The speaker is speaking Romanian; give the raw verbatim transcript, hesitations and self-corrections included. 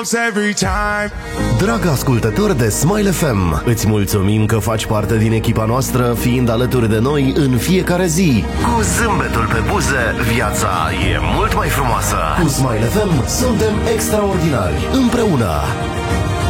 every time. Drag ascultător de Smile F M, îți mulțumim că faci parte din echipa noastră, fiind alături de noi în fiecare zi. Cu zâmbetul pe buze, viața e mult mai frumoasă. Cu Smile F M suntem extraordinari, împreună.